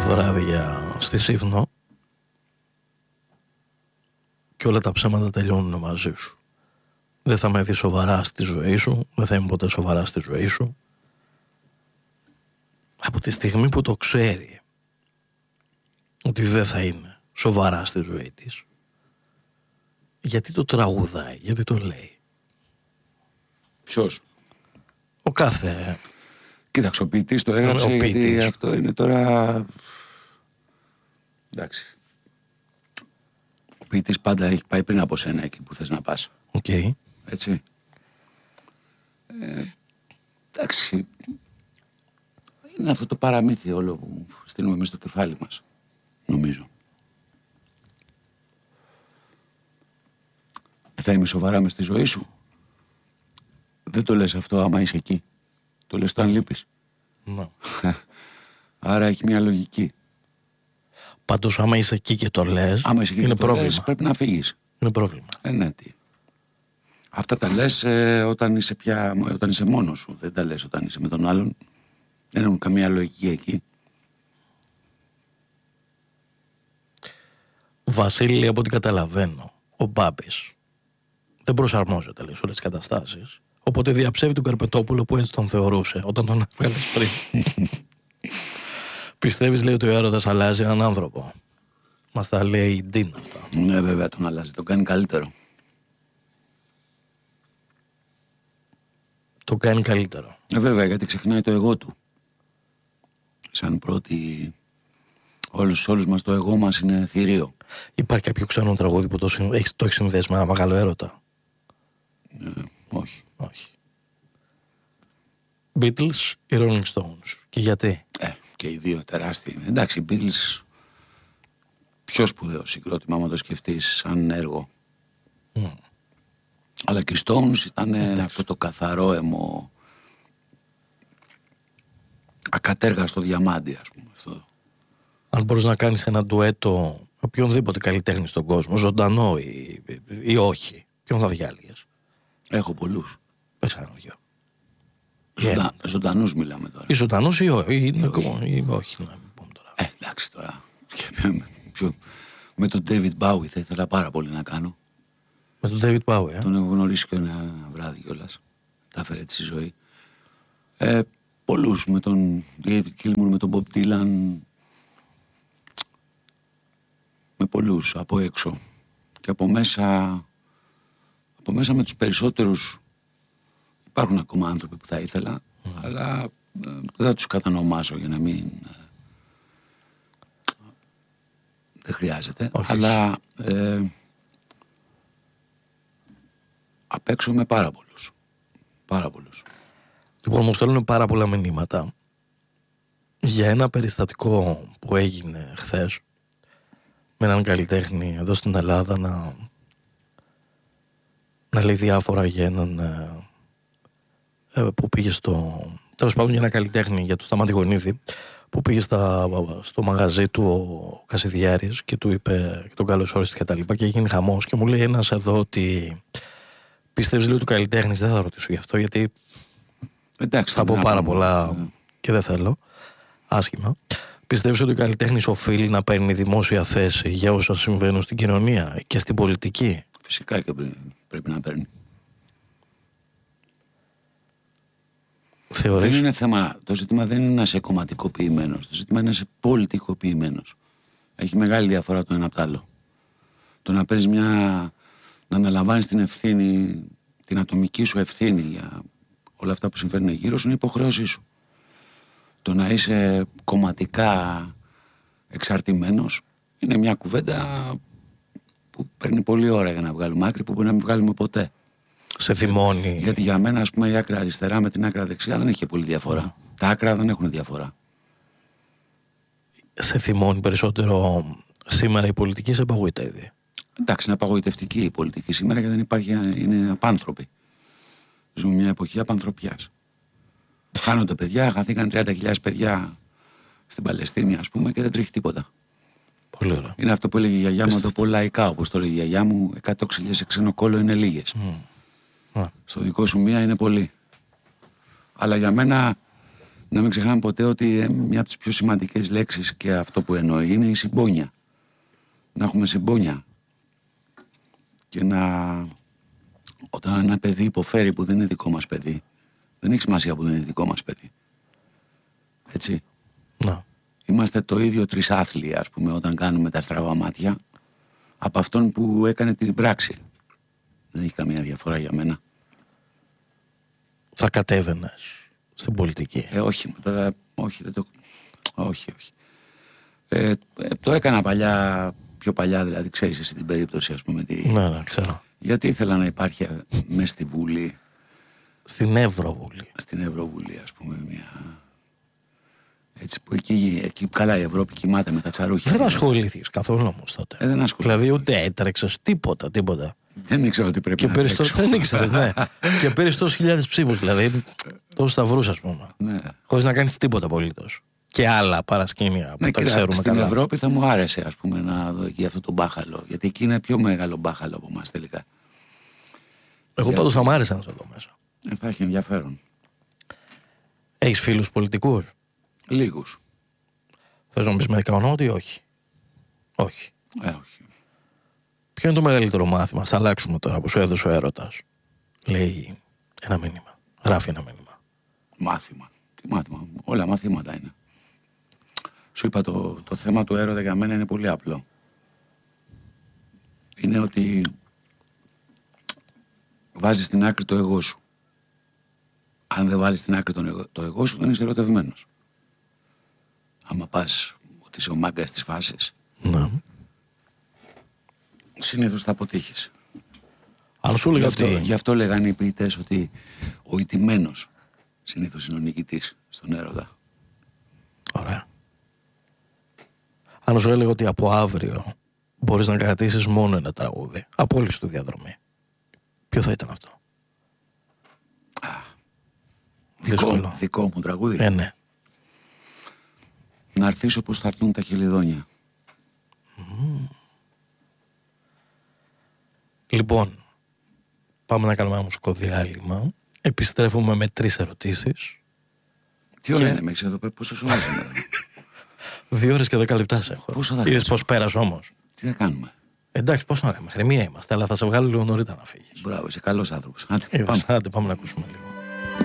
βράδια στη Σύφνο και όλα τα ψέματα τελειώνουν μαζί σου. Δεν θα με δει σοβαρά στη ζωή σου, δεν θα είμαι ποτέ σοβαρά στη ζωή σου. Από τη στιγμή που το ξέρει ότι δεν θα είναι σοβαρά στη ζωή της, γιατί το τραγουδάει, γιατί το λέει? Ποιος? Ο κάθε... Κοίταξε, ο ποιητής το έγραψε, γιατί αυτό είναι τώρα... Εντάξει. Ο ποιητής πάντα έχει πάει πριν από σένα εκεί που θες να πας. Οκ. Έτσι. Εντάξει. Είναι αυτό το παραμύθι όλο που στείλουμε μέσα στο κεφάλι μας, νομίζω. Θα είμαι σοβαρά μες στη ζωή σου. Δεν το λες αυτό άμα είσαι εκεί. Το λες το αν λείπεις. Ναι. Άρα έχει μια λογική. Πάντως άμα είσαι εκεί και το λες, είναι πρόβλημα. Λες, πρέπει να φύγεις. Είναι πρόβλημα. Ναι, τι. Αυτά τα λες όταν είσαι μόνος σου. Δεν τα λες όταν είσαι με τον άλλον. Δεν έχουν καμία λογική εκεί. Βασίλη, από ό,τι καταλαβαίνω, ο Μπάμπης δεν προσαρμόζεται, λέει, σε όλες τις καταστάσεις. Οπότε διαψεύδει τον Καρπετόπουλο που έτσι τον θεωρούσε όταν τον έβγαλες πριν. Πιστεύεις, λέει, ότι ο έρωτας αλλάζει έναν άνθρωπο? Μας τα λέει η Ντίνα αυτά. Ναι, βέβαια τον αλλάζει, τον κάνει καλύτερο. Το κάνει καλύτερο. Βέβαια, γιατί ξεχνάει το εγώ του. Σαν πρώτη... Όλους μας το εγώ μας είναι θηρίο. Υπάρχει κάποιο ξένο τραγούδι που το έχει συνδέσει με ένα μεγάλο έρωτα? Όχι. Όχι. Beatles ή Rolling Stones? Και γιατί? Και οι δύο τεράστιοι. Εντάξει, οι Beatles πιο σπουδαίο συγκρότημα, άμα το σκεφτείς σαν έργο. Αλλά και οι Stones ήταν αυτό το καθαρό αιμο, ακατέργαστο διαμάντι, ας πούμε αυτό. Αν μπορείς να κάνεις ένα ντουέτο οποιονδήποτε καλλιτέχνη στον κόσμο, ζωντανό ή όχι, ποιον θα διάλεγες? Έχω πολλούς. Πες ένα δυο. Ζωντανούς μιλάμε τώρα. Ή ζωντανούς ή όχι, ή όχι, να μην πούμε τώρα. Εντάξει τώρα. Με τον David Bowie θα ήθελα πάρα πολύ να κάνω. Με τον David Bowie, Τον έχω γνωρίσει και ένα βράδυ κιόλας. Τα έφερε έτσι η ζωή. Πολλούς, με τον David Gilmour, με τον Bob Dylan. Με πολλούς από έξω. Και από μέσα με τους περισσότερους υπάρχουν ακόμα άνθρωποι που θα ήθελα, αλλά δεν θα τους κατανομάσω για να μην... Δεν χρειάζεται. Όχι. Αλλά απ' έξω με πάρα πολλούς. Πάρα πολλούς. Λοιπόν, μου στέλνουν πάρα πολλά μηνύματα για ένα περιστατικό που έγινε χθες με έναν καλλιτέχνη εδώ στην Ελλάδα να λέει διάφορα για έναν που πήγε τέλος πάντων για ένα καλλιτέχνη, για το Σταμάτη Γονίδη, που πήγε στο μαγαζί του ο Κασιδιάρης και του είπε και τον καλωσόρισε και τα λοιπά και έγινε χαμός και μου λέει ένας εδώ ότι πιστεύεις, λέει, του καλλιτέχνης? Δεν θα ρωτήσω γι' αυτό γιατί εντάξει, θα πω πάρα πολλά και δεν θέλω άσχημα. Πιστεύεις ότι ο καλλιτέχνης οφείλει να παίρνει δημόσια θέση για όσα συμβαίνουν στην κοινωνία και στην πολιτική? Φυσικά και πρέπει να παίρνει. Θεωρείς? Δεν είναι θέμα, το ζήτημα δεν είναι να είσαι κομματικοποιημένος. Το ζήτημα είναι να είσαι πολιτικοποιημένος. Έχει μεγάλη διαφορά το ένα από το άλλο. Το να παίρνεις να αναλαμβάνεις την ευθύνη, την ατομική σου ευθύνη για όλα αυτά που συμβαίνουν γύρω σου είναι υποχρέωσή σου. Το να είσαι κομματικά εξαρτημένος είναι μια κουβέντα που παίρνει πολλή ώρα για να βγάλουμε άκρη, που μπορεί να μην βγάλουμε ποτέ. Σε θυμώνει. Γιατί για μένα, ας πούμε, η άκρα αριστερά με την άκρα δεξιά δεν έχει πολύ διαφορά. Τα άκρα δεν έχουν διαφορά. Σε θυμώνει περισσότερο σήμερα η πολιτική, σε απογοητεύει? Εντάξει, είναι απαγοητευτική η πολιτική σήμερα γιατί δεν υπάρχει, είναι απάνθρωποι. Ζούμε μια εποχή απανθρωπιάς. Χάνονται παιδιά, χαθήκαν 30.000 παιδιά στην Παλαιστίνη, ας πούμε, και δεν τρέχει τίποτα. Πολύ ωραία. Είναι αυτό που έλεγε η γιαγιά μου, το πολλαϊκά, όπως το λέγει η γιαγιά μου, 100 ξυλιές σε ξένο κόλλο είναι λίγες. Στο δικό σου μία είναι πολύ. Αλλά για μένα Να μην ξεχνάμε ποτέ ότι μια από τις πιο σημαντικές λέξεις και αυτό που εννοεί είναι η συμπόνια. Να έχουμε συμπόνια. Και όταν ένα παιδί υποφέρει που δεν είναι δικό μας παιδί, δεν έχει σημασία που δεν είναι δικό μας παιδί. Έτσι. Να. Είμαστε το ίδιο τρισάθλοι, ας πούμε, όταν κάνουμε τα στραβά μάτια από αυτόν που έκανε την πράξη. Δεν έχει καμία διαφορά για μένα. Θα κατέβαινες στην πολιτική? Όχι, τώρα, όχι, δεν το... όχι. Το έκανα πιο παλιά δηλαδή, ξέρεις εσύ την περίπτωση, ας πούμε. Ναι, ξέρω. Γιατί ήθελα να υπάρχει μέσα στη Βουλή. Στην Ευρωβουλή. Στην Ευρωβουλή, ας πούμε, μια... Έτσι που εκεί καλά η Ευρώπη κοιμάται με τα τσαρούχια. Δεν ασχολήθηκες καθόλου όμως τότε? Δεν ασχολήθηκα. Δηλαδή ούτε έτρεξες τίποτα. Δεν ήξερα ότι πρέπει να τρέξω. Δεν ήξερες, ναι. Και πήρες τόσες χιλιάδες ψήφους, δηλαδή τόσους σταυρούς, ας πούμε. Ναι. Χωρίς να κάνεις τίποτα απολύτως. Και άλλα παρασκήνια που τα ξέρουμε στην καλά. Στην Ευρώπη θα μου άρεσε, ας πούμε, να δω εκεί αυτό το μπάχαλο. Γιατί εκεί είναι πιο μεγάλο μπάχαλο από εμάς τελικά. Εγώ πάντως θα μ' άρεσε να σε δω μέσα. Θα έχει ενδιαφέρον. Έχεις φίλους πολιτικούς? Λίγους. Θες να μου πεις μερικά ονόματα ή όχι? Όχι. Όχι. Ποιο είναι το μεγαλύτερο μάθημα? Θα αλλάξουμε τώρα που σου έδωσε ο έρωτας. Λέει ένα μήνυμα. Γράφει ένα μήνυμα. Μάθημα. Τι μάθημα? Όλα μαθήματα είναι. Σου είπα το θέμα του έρωτα για μένα είναι πολύ απλό. Είναι ότι βάζεις στην άκρη το εγώ σου. Αν δεν βάλεις στην άκρη το εγώ σου, δεν είσαι ερωτευμένος. Άμα πας ότι είσαι ο μάγκας της φάσης, Ναι. συνήθως θα αποτύχεις. Αν σου λέγα αυτή... Γι' αυτό λέγανε οι ποιητές ότι ο ηττημένος συνήθως είναι ο νικητής στον έρωτα. Ωραία. Αν σου έλεγα ότι από αύριο μπορείς να κρατήσεις μόνο ένα τραγούδι από όλη σου τη διαδρομή, ποιο θα ήταν αυτό? Δικό μου τραγούδι. Ναι. Να έρθεις όπως θα έρθουν τα χελιδόνια. Λοιπόν, πάμε να κάνουμε ένα μουσικό διάλειμμα. Επιστρέφουμε με 3 ερωτήσεις. Τι ώρα είναι μέχρι εδώ πέρα, πόσο σου άρεσε σήμερα? 2 ώρες και 10 λεπτά σε έχω. Πόσο θα Είδες πώς πέρασε όμως? Τι θα κάνουμε? Εντάξει, πόσο ώρα, μέχρι 1 είμαστε, αλλά θα σε βγάλω λίγο νωρίτερα να φύγεις. Μπράβο, είσαι καλός άνθρωπος. Άντε, πάμε να ακούσουμε λίγο.